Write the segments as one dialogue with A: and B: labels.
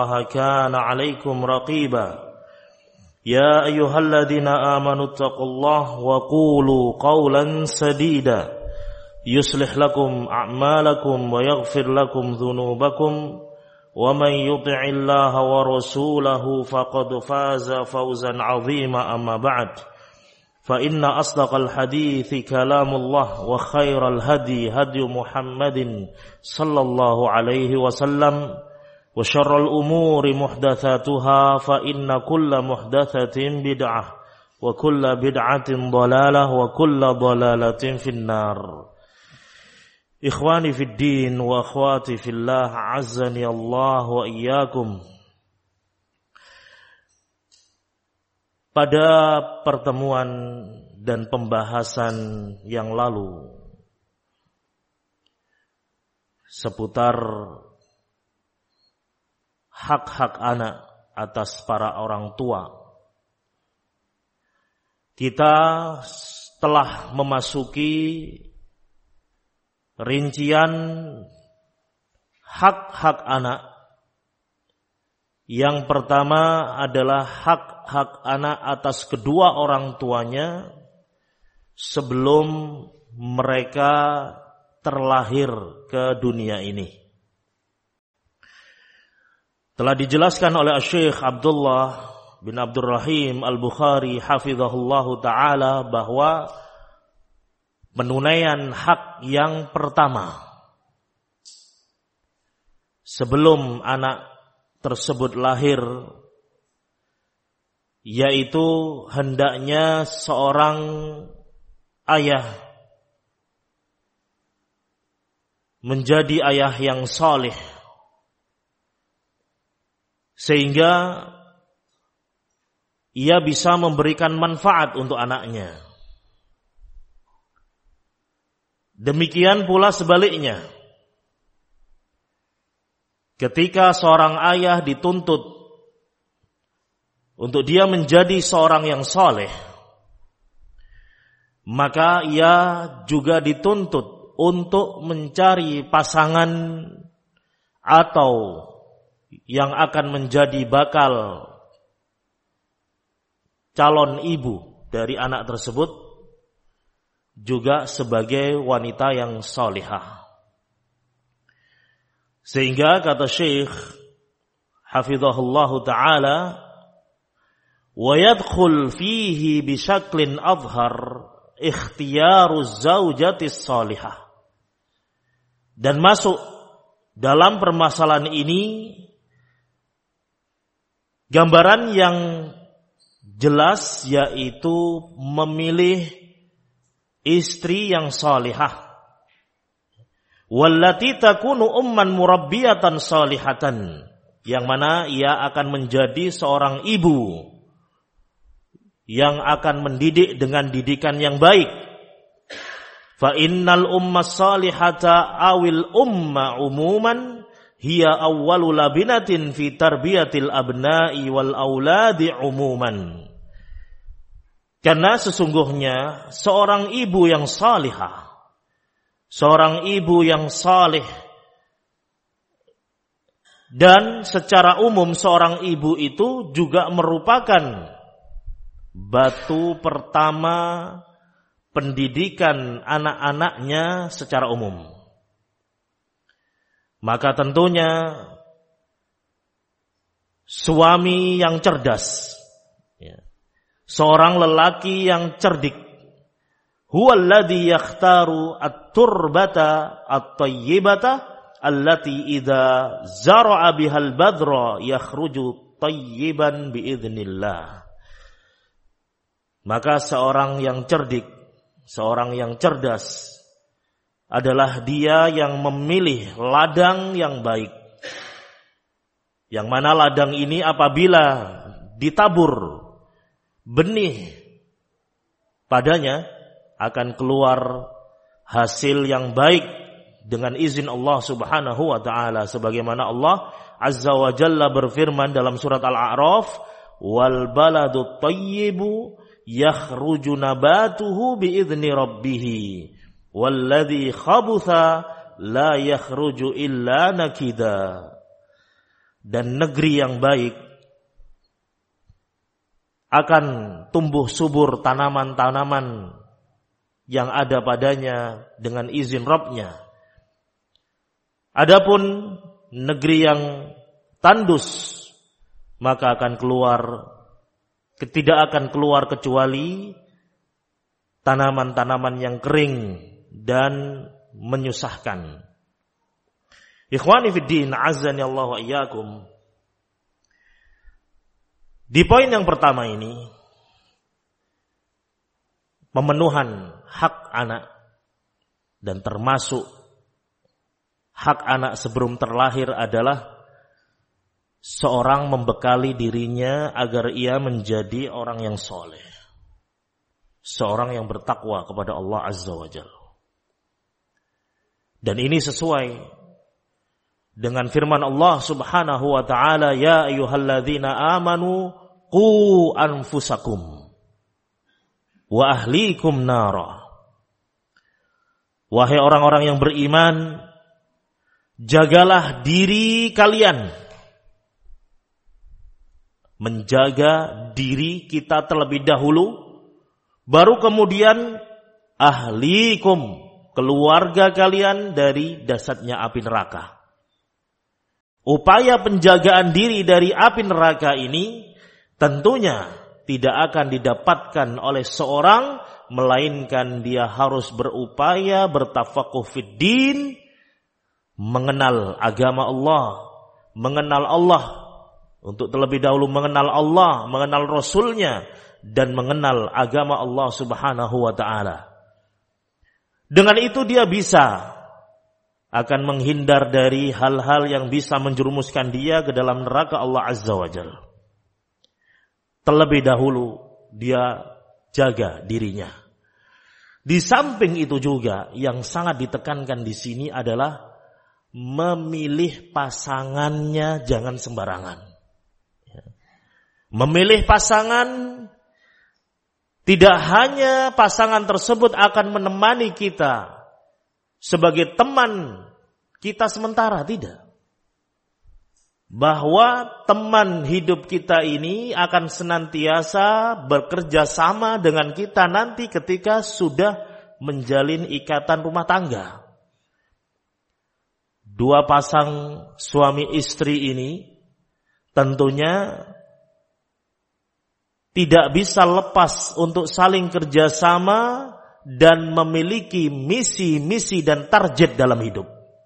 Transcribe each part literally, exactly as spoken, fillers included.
A: الله كان عليكم رقيبا يا أيها الذين آمنوا اتقوا الله وقولوا قولا سديدا يصلح لكم أعمالكم ويغفر لكم ذنوبكم ومن يطع الله ورسوله فقد فاز فوزا عظيما أما بعد فإن أصدق الحديث كلام الله وخير الهدي هدي محمد صلى الله عليه وسلم وشر الأمور محدثاتها فإن كل محدثة بدعة وكل بدعة ضلالة وكل ضلالة في النار. إخواني في الدين وأخواتي في الله عزني الله وإياكم. Pada pertemuan dan pembahasan yang lalu seputar hak-hak anak atas para orang tua, kita telah memasuki rincian hak-hak anak. Yang pertama adalah hak-hak anak atas kedua orang tuanya sebelum mereka terlahir ke dunia ini. Telah dijelaskan oleh Syekh Abdullah bin Abdurrahim Al-Bukhari hafizahullahu ta'ala bahwa penunaian hak yang pertama sebelum anak tersebut lahir, yaitu hendaknya seorang ayah menjadi ayah yang saleh, sehingga ia bisa memberikan manfaat untuk anaknya. Demikian pula sebaliknya, ketika seorang ayah dituntut untuk dia menjadi seorang yang saleh, maka ia juga dituntut untuk mencari pasangan atau yang akan menjadi bakal calon ibu dari anak tersebut juga sebagai wanita yang salihah. Sehingga kata Syekh hafizahullahu ta'ala, wa yadkhul fihi bisyaklin adhar ikhtiyaruz zawjatis salihah, dan masuk dalam permasalahan ini gambaran yang jelas, yaitu memilih istri yang salihah, wallati takunu umman murabbiyatan salihatan, yang mana ia akan menjadi seorang ibu yang akan mendidik dengan didikan yang baik. Fa innal umma salihata awil umma umuman hiya awwalu labinatin fi tarbiyatil abna'i wal auladi umuman. Karena sesungguhnya seorang ibu yang salihah, seorang ibu yang saleh, dan secara umum seorang ibu itu juga merupakan batu pertama pendidikan anak-anaknya secara umum. Maka tentunya suami yang cerdas, ya, seorang lelaki yang cerdik, huwallazi yakhtaru at-turbata at-tayyibata allati idza zara'a bihal badra yakhruju tayyiban biidznillah. Maka seorang yang cerdik, seorang yang cerdas adalah dia yang memilih ladang yang baik, yang mana ladang ini apabila ditabur benih padanya akan keluar hasil yang baik dengan izin Allah Subhanahu wa taala, sebagaimana Allah Azza wa Jalla berfirman dalam surat Al-A'raf, wal baladu tayyibu yakhruju nabatuhu biizni rabbih walladzi khabutha la yakhruju illa nakida. dan negeri yang baik, akan tumbuh subur tanaman-tanaman yang ada padanya dengan izin Rabbnya. Adapun negeri yang tandus, maka akan keluar, tidak akan keluar kecuali tanaman-tanaman yang kering dan menyusahkan. Ikhwani fiddin, azani Allah wa iyyakum. Di poin yang pertama ini, pemenuhan hak anak, dan termasuk hak anak sebelum terlahir adalah seorang membekali dirinya agar ia menjadi orang yang soleh, seorang yang bertakwa kepada Allah Azza wa Jalla. Dan ini sesuai dengan firman Allah Subhanahu wa ta'ala, ya ayyuhalladzina amanu qu anfusakum wa ahlikum nara. Wahai orang-orang yang beriman, jagalah diri kalian. Menjaga diri kita terlebih dahulu, baru kemudian ahlikum, keluarga kalian dari dahsyatnya api neraka. Upaya penjagaan diri dari api neraka ini tentunya tidak akan didapatkan oleh seorang, melainkan dia harus berupaya bertafakuh fid din, mengenal agama Allah, mengenal Allah, untuk terlebih dahulu mengenal Allah, mengenal Rasulnya, dan mengenal agama Allah Subhanahu wa ta'ala. Dengan itu dia bisa akan menghindar dari hal-hal yang bisa menjerumuskan dia ke dalam neraka Allah Azza wa Jalla. Terlebih dahulu dia jaga dirinya. Di samping itu juga yang sangat ditekankan di sini adalah memilih pasangannya jangan sembarangan. Memilih pasangan, tidak hanya pasangan tersebut akan menemani kita sebagai teman kita sementara, tidak. Bahwa teman hidup kita ini akan senantiasa bekerja sama dengan kita nanti ketika sudah menjalin ikatan rumah tangga. Dua pasang suami istri ini tentunya tidak bisa lepas untuk saling kerjasama dan memiliki misi-misi dan target dalam hidup.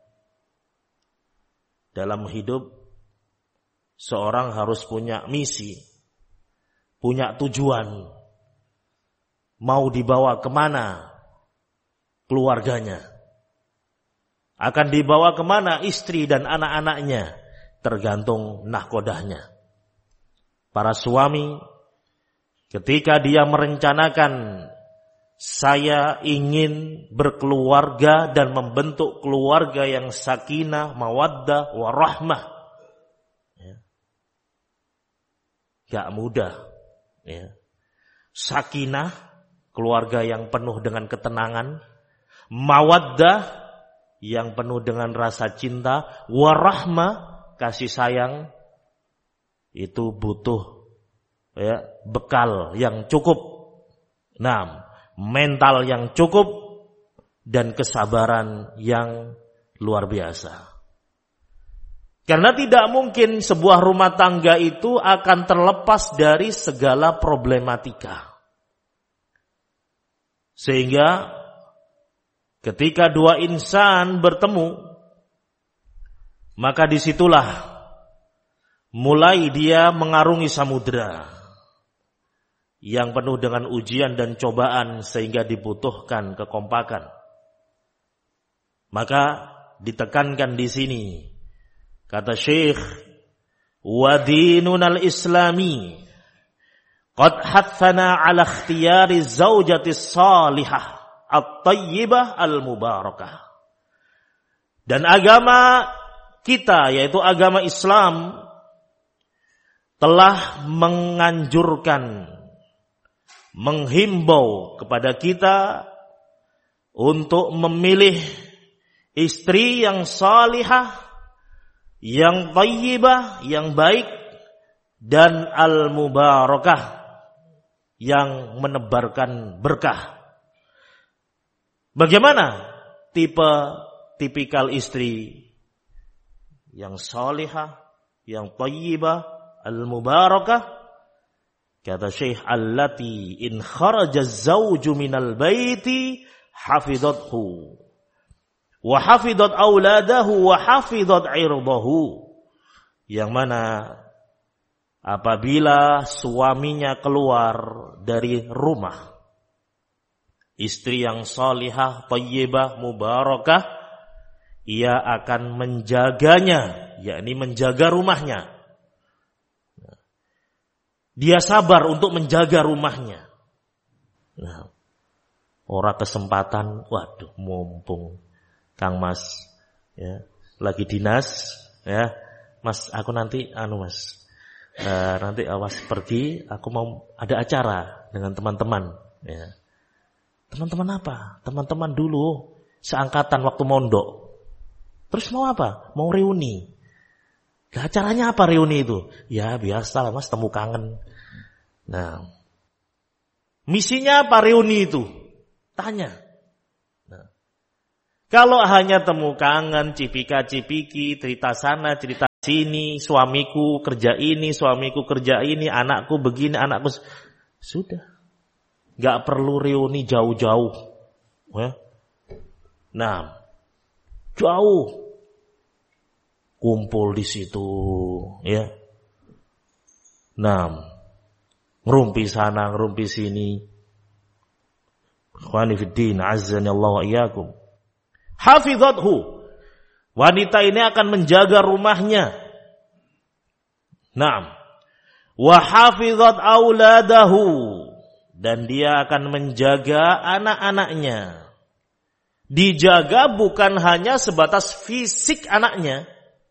A: Dalam hidup, seorang harus punya misi, punya tujuan. Mau dibawa kemana keluarganya? Akan dibawa kemana istri dan anak-anaknya? Tergantung nahkodahnya. Para suami, ketika dia merencanakan, saya ingin berkeluarga dan membentuk keluarga yang sakinah, mawaddah, warahmah. Ya. Gak mudah. Ya. Sakinah, keluarga yang penuh dengan ketenangan. Mawaddah, yang penuh dengan rasa cinta. Warahmah, kasih sayang. Itu butuh ya, bekal yang cukup. Nah, mental yang cukup dan kesabaran yang luar biasa. Karena tidak mungkin sebuah rumah tangga itu akan terlepas dari segala problematika. Sehingga ketika dua insan bertemu, maka disitulah mulai dia mengarungi samudera yang penuh dengan ujian dan cobaan sehingga dibutuhkan kekompakan. Maka ditekankan di sini, kata Syekh, wa dinunal islami qad hathana ala ikhtiyari zaujati salihah at-tayyibah al-mubarakah. Dan agama kita, yaitu agama Islam, telah menganjurkan, menghimbau kepada kita untuk memilih istri yang salihah, yang thayyibah, yang baik, dan al-mubarakah, yang menebarkan berkah. Bagaimana tipe tipikal istri yang salihah, yang thayyibah, al-mubarakah? Kata Syekh, allati in kharaja az-zawju minal baiti hafidhathu wa hafidhat auladahu wa hafidhat irdahu. Yang mana apabila suaminya keluar dari rumah, istri yang salihah, thayyibah, mubarakah, ia akan menjaganya, yakni menjaga rumahnya. Dia sabar untuk menjaga rumahnya. Nah, ora kesempatan, waduh, mumpung Kang Mas ya, lagi dinas ya. Mas, aku nanti anu Mas. Uh, nanti awas pergi, aku mau ada acara dengan teman-teman ya. Teman-teman apa? Teman-teman dulu seangkatan waktu mondok. Terus mau apa? Mau reuni. Gak, acaranya apa reuni itu? Ya biasa lah Mas, temu kangen. Nah, misinya apa reuni itu? Tanya. Nah, kalau hanya temu kangen, cipika-cipiki, cerita sana, cerita sini, suamiku kerja ini, suamiku kerja ini, anakku begini, anakku... Sudah. Gak perlu reuni jauh-jauh. Ya. Nah, jauh. Kumpul di situ, ya. Nah, ngerumpi sana, ngerumpi sini. Ikhwani fiddin, azzani Allah wa iyyakum. Hafizathu. Wanita ini akan menjaga rumahnya. Naam. Wa hafizat auladahu. Dan dia akan menjaga anak-anaknya. Dijaga bukan hanya sebatas fisik anaknya,